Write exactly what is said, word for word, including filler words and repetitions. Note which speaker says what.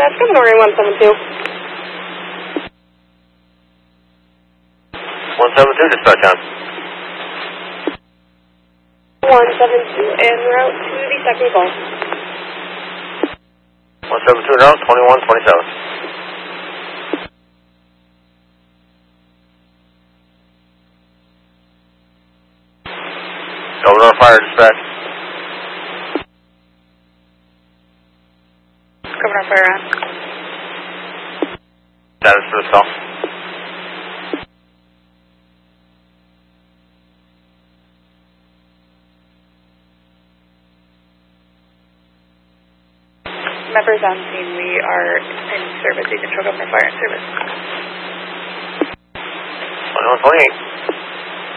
Speaker 1: Dispatch, Commodore one seven two.
Speaker 2: one seven two, dispatch on.
Speaker 1: one seven two en route to the second Gulf.
Speaker 2: one seven two en route, twenty-one twenty-seven. Governor Fire, dispatch.
Speaker 1: Governor Fire on.
Speaker 2: Status for this call.
Speaker 1: Members on scene, we are in service. You can show Governor Fire in service.
Speaker 2: twenty-one twenty-eight.